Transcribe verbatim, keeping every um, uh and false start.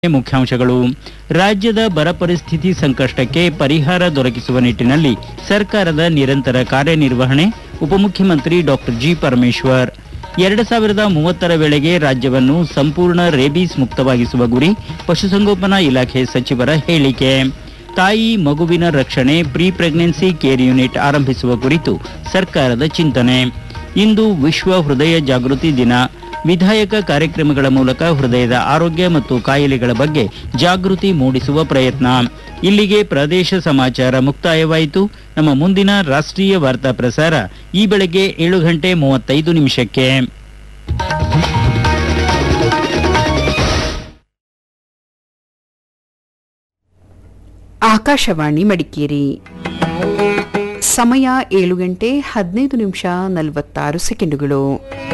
ಮುಖ್ಯಾಂಶಗಳು. ರಾಜ್ಯದ ಬರ ಪರಿಸ್ಥಿತಿ ಸಂಕಷ್ಟಕ್ಕೆ ಪರಿಹಾರ ದೊರಕಿಸುವ ನಿಟ್ಟಿನಲ್ಲಿ ಸರ್ಕಾರದ ನಿರಂತರ ಕಾರ್ಯನಿರ್ವಹಣೆ ಉಪಮುಖ್ಯಮಂತ್ರಿ ಡಾಕ್ಟರ್ ಜಿ ಪರಮೇಶ್ವರ್. ಎರಡು ಸಾವಿರದ ಮೂವತ್ತರ ವೇಳೆಗೆ ರಾಜ್ಯವನ್ನು ಸಂಪೂರ್ಣ ರೇಬೀಸ್ ಮುಕ್ತವಾಗಿಸುವ ಗುರಿ ಪಶುಸಂಗೋಪನಾ ಇಲಾಖೆ ಸಚಿವರ ಹೇಳಿಕೆ. ತಾಯಿ ಮಗುವಿನ ರಕ್ಷಣೆ ಪ್ರೀ ಪ್ರೆಗ್ನೆನ್ಸಿ ಕೇರ್ ಯೂನಿಟ್ ಆರಂಭಿಸುವ ಕುರಿತು ಸರ್ಕಾರದ ಚಿಂತನೆ. ಇಂದು ವಿಶ್ವ ಹೃದಯ ಜಾಗೃತಿ ದಿನ. ವಿಧಾಯಕ ಕಾರ್ಯಕ್ರಮಗಳ ಮೂಲಕ ಹೃದಯದ ಆರೋಗ್ಯ ಮತ್ತು ಕಾಯಿಲೆಗಳ ಬಗ್ಗೆ ಜಾಗೃತಿ ಮೂಡಿಸುವ ಪ್ರಯತ್ನ. ಇಲ್ಲಿಗೆ ಪ್ರದೇಶ ಸಮಾಚಾರ ಮುಕ್ತಾಯವಾಯಿತು. ನಮ್ಮ ಮುಂದಿನ ರಾಷ್ಟ್ರೀಯ ವಾರ್ತಾ ಪ್ರಸಾರ ಈ ಬೆಳಗ್ಗೆ ಏಳು ಗಂಟೆ ಮೂವತ್ತೈದು ನಿಮಿಷಕ್ಕೆ. ಆಕಾಶವಾಣಿ ಮಡಿಕೇರಿ. ಸಮಯ ಏಳು ಗಂಟೆ ಹದಿನೈದು ನಿಮಿಷ ನಲವತ್ತಾರು ಸೆಕೆಂಡುಗಳು.